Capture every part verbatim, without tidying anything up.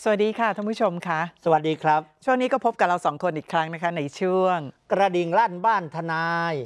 สวัสดีค่ะท่านผู้ชมคะสวัสดีครับช่วงนี้ก็พบกับเราสองคนอีกครั้งนะคะในช่วงกระดิ่งลั่นบ้านทนาย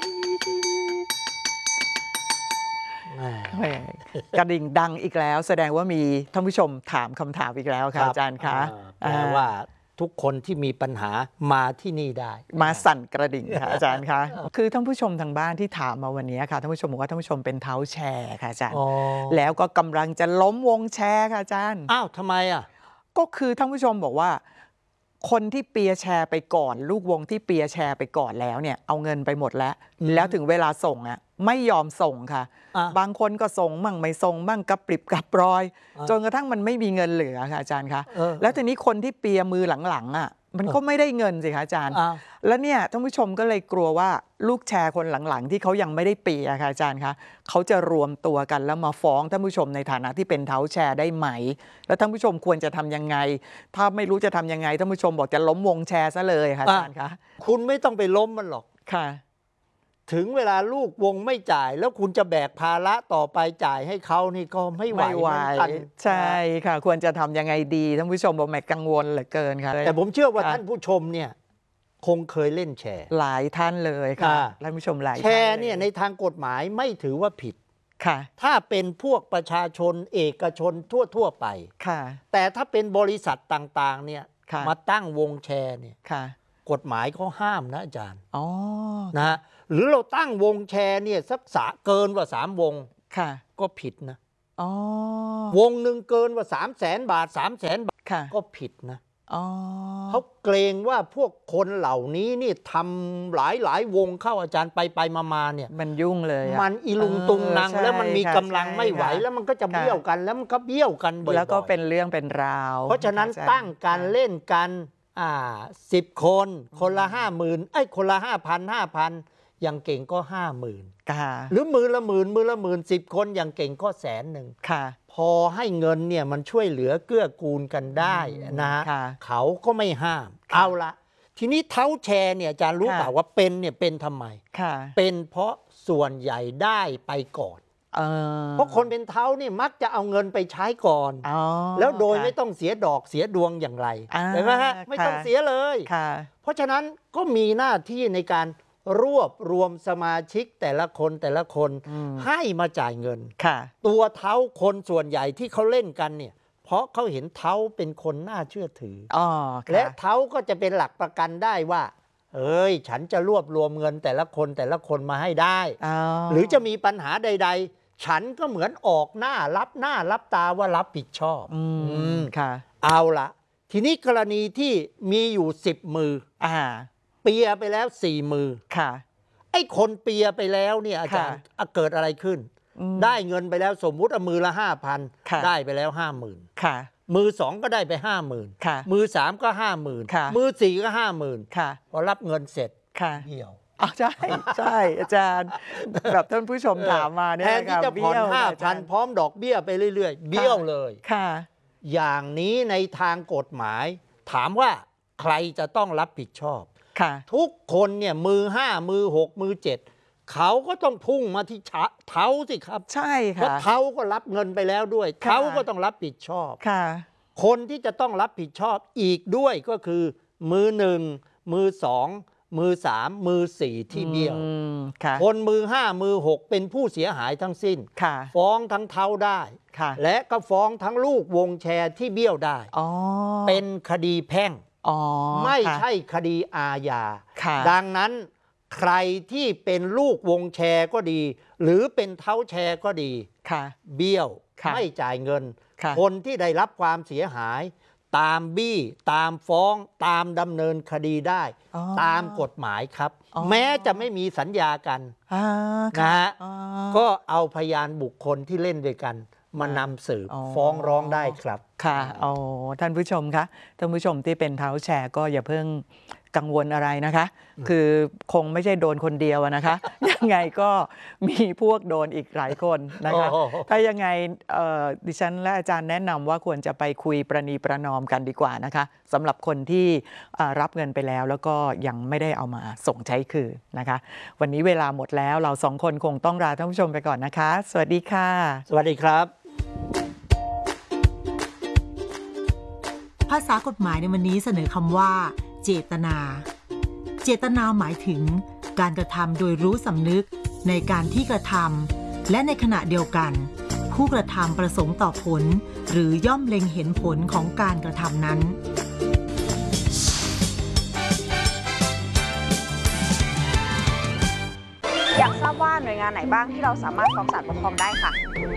กระดิ่งดังอีกแล้วแสดงว่ามีท่านผู้ชมถามคำถามอีกแล้วค่ะอาจารย์คะแปลว่าทุกคนที่มีปัญหามาที่นี่ได้มาสั่นกระดิ่งค่ะอาจารย์คะคือท่านผู้ชมทางบ้านที่ถามมาวันนี้ค่ะท่านผู้ชมบอกว่าท่านผู้ชมเป็นเท้าแชร์ค่ะอาจารย์แล้วก็กำลังจะล้มวงแชร์ค่ะอาจารย์อ้าวทำไมอ่ะก็คือท่านผู้ชมบอกว่าคนที่เปียร์แชร์ไปก่อนลูกวงที่เปียร์แชร์ไปก่อนแล้วเนี่ยเอาเงินไปหมดแล้วแล้วถึงเวลาส่งอ่ะไม่ยอมส่งค่ะบางคนก็ส่งมั่งไม่ส่งมั่งกระปริบกระปรอยจนกระทั่งมันไม่มีเงินเหลือค่ะอาจารย์คะแล้วทีนี้คนที่เปียร์มือหลังๆอ่ะมันก็ไม่ได้เงินสิคะอาจารย์แล้วเนี่ยท่านผู้ชมก็เลยกลัวว่าลูกแชร์คนหลังๆที่เขายังไม่ได้เปียร์ค่ะอาจารย์คะเขาจะรวมตัวกันแล้วมาฟ้องท่านผู้ชมในฐานะที่เป็นเท้าแชร์ได้ไหมแล้วท่านผู้ชมควรจะทำยังไงถ้าไม่รู้จะทำยังไงท่านผู้ชมบอกจะล้มวงแชร์ซะเลยค่ะอาจารย์คะคุณไม่ต้องไปล้มมันหรอกค่ะถึงเวลาลูกวงไม่จ่ายแล้วคุณจะแบกภาระต่อไปจ่ายให้เขานี่ก็ไม่ไหวเหมือนกันใช่ค่ะควรจะทำยังไงดีท่านผู้ชมบอกแม่กังวลเหลือเกินค่ะแต่ผมเชื่อว่าท่านผู้ชมเนี่ยคงเคยเล่นแชร์หลายท่านเลยค่ะท่านผู้ชมหลายแชร์เนี่ยในทางกฎหมายไม่ถือว่าผิดค่ะถ้าเป็นพวกประชาชนเอกชนทั่วๆไปค่ะแต่ถ้าเป็นบริษัทต่างๆเนี่ยมาตั้งวงแชร์เนี่ยกฎหมายเขาห้ามนะอาจารย์อ๋อนะหรือเราตั้งวงแชร์เนี่ยสักสะเกินกว่าสามวงค่ะก็ผิดนะอ๋อวงหนึ่งเกินกว่าสามแสนบาทสามแสนบาทก็ผิดนะอ๋อเขาเกรงว่าพวกคนเหล่านี้นี่ทำหลายหลายวงเข้าอาจารย์ไปไปมามาเนี่ยมันยุ่งเลยมันอีลุงตุงนังแล้วมันมีกำลังไม่ไหวแล้วมันก็จะเบี้ยวกันแล้วมันก็เบี้ยวกันบ่อยๆแล้วก็เป็นเรื่องเป็นราวเพราะฉะนั้นตั้งการเล่นกันอ่าสิบคนคนละห้าหมื่นไอ้คนละห้าพันห้าพันอย่างเก่งก็ห้าหมื่นหรือมือละหมื่นมือละหมื่นสิบคนอย่างเก่งก็แสนหนึ่งพอให้เงินเนี่ยมันช่วยเหลือเกื้อกูลกันได้นะเขาก็ไม่ห้ามเอาละทีนี้เท้าแชร์เนี่ยอาจารย์รู้เปล่าว่าเป็นเนี่ยเป็นทำไมเป็นเพราะส่วนใหญ่ได้ไปก่อนเพราะคนเป็นเท้านี่มักจะเอาเงินไปใช้ก่อนแล้วโดยไม่ต้องเสียดอกเสียดวงอย่างไรเห็นไหมฮะไม่ต้องเสียเลยเพราะฉะนั้นก็มีหน้าที่ในการรวบรวมสมาชิกแต่ละคนแต่ละคนให้มาจ่ายเงินตัวเท้าคนส่วนใหญ่ที่เขาเล่นกันเนี่ยเพราะเขาเห็นเท้าเป็นคนน่าเชื่อถือและเท้าก็จะเป็นหลักประกันได้ว่าเอ้ยฉันจะรวบรวมเงินแต่ละคนแต่ละคนมาให้ได้หรือจะมีปัญหาใดๆฉันก็เหมือนออกหน้ารับหน้ารับตาว่ารับผิดชอบเอาละทีนี้กรณีที่มีอยู่สิบมือเปียไปแล้วสี่มือค่ะไอ้คนเปียไปแล้วเนี่ยอาจารย์เกิดอะไรขึ้นได้เงินไปแล้วสมมุติเอามือละห้าพันได้ไปแล้วห้าหมื่นค่ะมือสองก็ได้ไปห้าหมื่นค่ะมือสามก็ห้าหมื่นค่ะมือสี่ก็ห้าหมื่นค่ะพอรับเงินเสร็จค่ะเบี้ยวอ๋อใช่ใช่อาจารย์แบบท่านผู้ชมถามมาเนี่ยแทนที่จะผ่อนห้าพันพร้อมดอกเบี้ยไปเรื่อยๆเบี้ยวเลยค่ะอย่างนี้ในทางกฎหมายถามว่าใครจะต้องรับผิดชอบทุกคนเนี่ยมือห้ามือหกมือเจ็ดเขาก็ต้องพุ่งมาที่เท้าสิครับใช่ค่ะเพราะเท้าก็รับเงินไปแล้วด้วยเท้าก็ต้องรับผิดชอบค่ะคนที่จะต้องรับผิดชอบอีกด้วยก็คือมือหนึ่งมือสองมือสามมือสี่ที่เบี้ยวคนมือห้ามือหกเป็นผู้เสียหายทั้งสิ้นฟ้องทั้งเท้าได้และก็ฟ้องทั้งลูกวงแชร์ที่เบี้ยวได้เป็นคดีแพ่งไม่ใช่คดีอาญาดังนั้นใครที่เป็นลูกวงแชร์ก็ดีหรือเป็นเท้าแชร์ก็ดีเบี้ยวไม่จ่ายเงินคนที่ได้รับความเสียหายตามบี้ตามฟ้องตามดำเนินคดีได้ตามกฎหมายครับแม้จะไม่มีสัญญากันนะฮะก็เอาพยานบุคคลที่เล่นด้วยกันมานำสืบฟ้องร้องได้ครับค่ะโอ้ท่านผู้ชมคะท่านผู้ชมที่เป็นเท้าแชร์ก็อย่าเพิ่งกังวลอะไรนะคะคือคงไม่ใช่โดนคนเดียวนะคะยังไงก็มีพวกโดนอีกหลายคนนะคะถ้ายังไงดิฉันและอาจารย์แนะนำว่าควรจะไปคุยประนีประนอมกันดีกว่านะคะสำหรับคนที่รับเงินไปแล้วแล้วก็ยังไม่ได้เอามาส่งใช้คืนนะคะวันนี้เวลาหมดแล้วเราสองคนคงต้องลาท่านผู้ชมไปก่อนนะคะสวัสดีค่ะสวัสดีครับภาษากฎหมายในวันนี้เสนอคำว่าเจตนาเจตนาหมายถึงการกระทำโดยรู้สำนึกในการที่กระทำและในขณะเดียวกันผู้กระทำประสงค์ต่อผลหรือย่อมเล็งเห็นผลของการกระทำนั้นอยากทราบว่าหน่วยงานไหนบ้างที่เราสามารถฟ้องศาลปกครองได้ค่ะ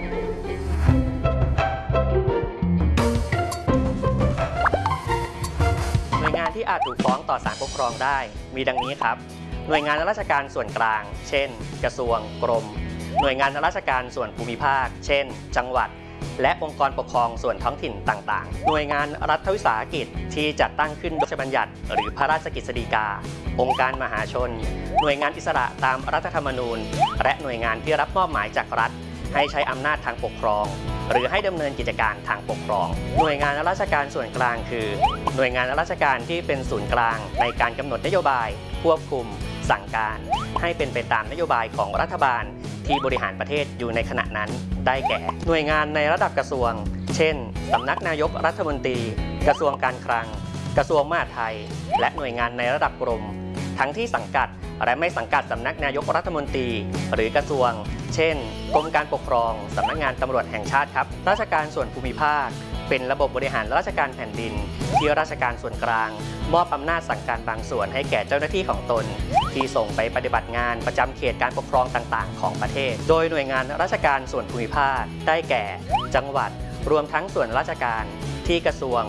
หน่วยงานที่อาจถูกฟ้องต่อศาลปกครองได้มีดังนี้ครับหน่วยงานราชการส่วนกลางเช่นกระทรวงกรมหน่วยงานราชการส่วนภูมิภาคเช่นจังหวัดและองค์กรปกครองส่วนท้องถิ่นต่างๆหน่วยงานรัฐวิสาหกิจที่จัดตั้งขึ้นโดยบัญญัติหรือพระราชกฤษฎีกาองค์การมหาชนหน่วยงานอิสระตามรัฐธรรมนูญและหน่วยงานที่รับมอบหมายจากรัฐให้ใช้อำนาจทางปกครองหรือให้ดำเนินกิจการทางปกครองหน่วยงานราชการส่วนกลางคือหน่วยงานราชการที่เป็นศูนย์กลางในการกำหนดนโยบายควบคุมสั่งการให้เป็นไปตามนโยบายของรัฐบาลที่บริหารประเทศอยู่ในขณะนั้นได้แก่หน่วยงานในระดับกระทรวงเช่นสำนักนายกรัฐมนตรีกระทรวงการคลังกระทรวงมหาดไทยและหน่วยงานในระดับกรมทั้งที่สังกัดและไม่สังกัดสำนักนายกรัฐมนตรีหรือกระทรวงเช่นกรมการปกครองสำนักงานตำรวจแห่งชาติครับราชการส่วนภูมิภาคเป็นระบบบริหารราชการแผ่นดินที่ราชการส่วนกลางมอบอำนาจสั่งการบางส่วนให้แก่เจ้าหน้าที่ของตนที่ส่งไปปฏิบัติงานประจำเขตการปกครองต่างๆของประเทศโดยหน่วยงานราชการส่วนภูมิภาคได้แก่จังหวัดรวมทั้งส่วนราชการที่กระทรวง